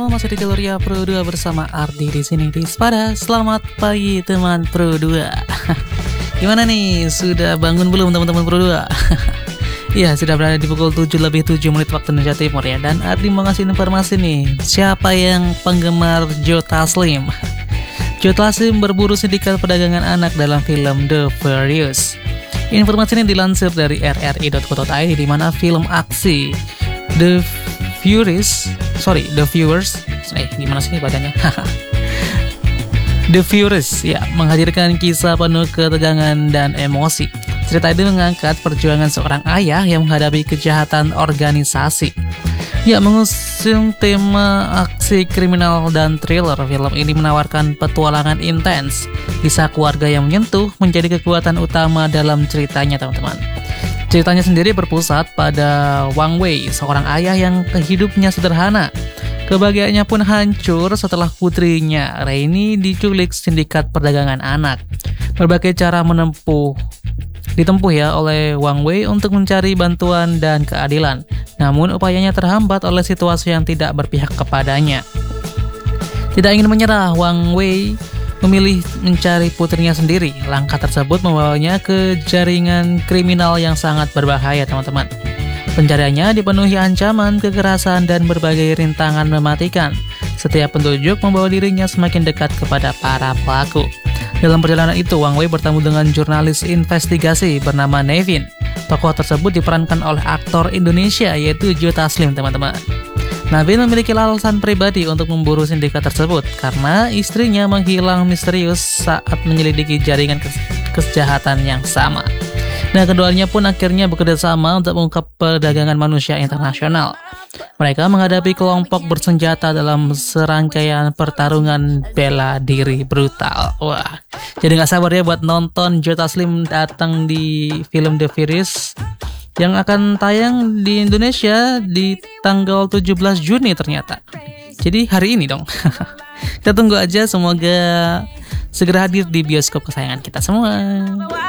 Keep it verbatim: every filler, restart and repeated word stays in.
Masih di Gloria Pro dua bersama Ardi di sini di Spada. Selamat pagi teman Pro dua. Gimana nih? Sudah bangun belum teman-teman Pro dua? Iya, sudah berada di pukul tujuh lebih tujuh menit waktu Indonesia Timur ya. Dan Ardi mau ngasih informasi nih, siapa yang penggemar Joe Taslim? Joe Taslim berburu sindikat perdagangan anak dalam film The Furious. Informasi ini dilansir dari r r i dot co dot i d, di mana film aksi The Furious, sorry, The Viewers, eh gimana sih bacanya? The Furious ya, menghadirkan kisah penuh ketegangan dan emosi. Cerita itu mengangkat perjuangan seorang ayah yang menghadapi kejahatan organisasi. Ya, mengusung tema aksi kriminal dan thriller, film ini menawarkan petualangan intens. Kisah keluarga yang menyentuh menjadi kekuatan utama dalam ceritanya, teman-teman. Ceritanya sendiri berpusat pada Wang Wei, seorang ayah yang hidupnya sederhana. Kebahagiaannya pun hancur setelah putrinya, Rainy, diculik sindikat perdagangan anak. Berbagai cara menempuh ditempuh ya oleh Wang Wei untuk mencari bantuan dan keadilan. Namun upayanya terhambat oleh situasi yang tidak berpihak kepadanya. Tidak ingin menyerah, Wang Wei memilih mencari putrinya sendiri. Langkah tersebut membawanya ke jaringan kriminal yang sangat berbahaya, teman-teman. Pencariannya dipenuhi ancaman, kekerasan, dan berbagai rintangan mematikan. Setiap petunjuk membawa dirinya semakin dekat kepada para pelaku. Dalam perjalanan itu, Wang Wei bertemu dengan jurnalis investigasi bernama Nevin. Tokoh tersebut diperankan oleh aktor Indonesia, yaitu Joe Taslim, teman-teman. Nevin memiliki alasan pribadi untuk memburu sindikat tersebut karena istrinya menghilang misterius saat menyelidiki jaringan kejahatan yang sama. Nah, keduanya pun akhirnya bekerja sama untuk mengungkap perdagangan manusia internasional. Mereka menghadapi kelompok bersenjata dalam serangkaian pertarungan bela diri brutal. Wah, jadi nggak sabar ya buat nonton Joe Taslim datang di film The Furious yang akan tayang di Indonesia di tanggal tujuh belas Juni ternyata. Jadi hari ini dong. Kita tunggu aja, semoga segera hadir di bioskop kesayangan kita semua.